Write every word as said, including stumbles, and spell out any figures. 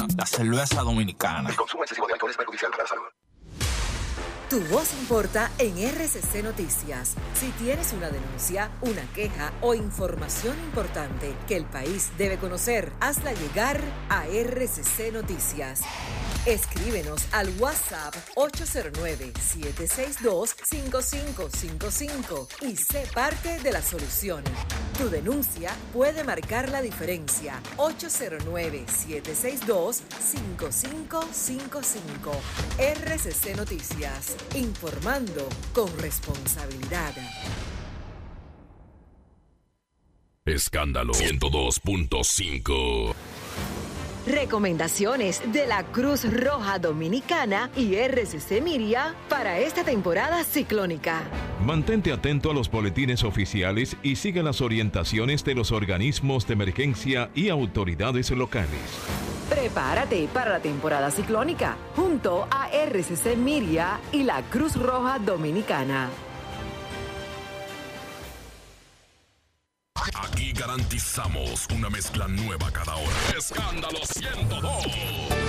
La cerveza dominicana. El consumo excesivo de alcohol es perjudicial para la salud. Tu voz importa en R C C Noticias. Si tienes una denuncia, una queja o información importante que el país debe conocer, hazla llegar a R C C Noticias. Escríbenos al WhatsApp ocho cero nueve, siete seis dos, cinco cinco cinco cinco y sé parte de la solución. Tu denuncia puede marcar la diferencia. ocho cero nueve, siete seis dos, cinco cinco cinco cinco. R C C Noticias. Informando con responsabilidad. Escándalo ciento dos punto cinco. Recomendaciones de la Cruz Roja Dominicana y R C C Miria para esta temporada ciclónica. Mantente atento a los boletines oficiales y sigue las orientaciones de los organismos de emergencia y autoridades locales. Prepárate para la temporada ciclónica junto a R C C Miria y la Cruz Roja Dominicana. Aquí garantizamos una mezcla nueva cada hora. Escándalo ciento dos.